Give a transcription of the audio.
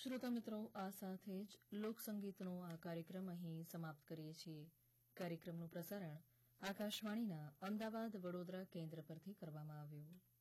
શ્રોતા મિત્રો, આ સાથે જ લોકસંગીતનો આ કાર્યક્રમ અહીં સમાપ્ત કરીએ છીએ. કાર્યક્રમનું પ્રસારણ આકાશવાણીના અમદાવાદ વડોદરા કેન્દ્ર પરથી કરવામાં આવ્યું.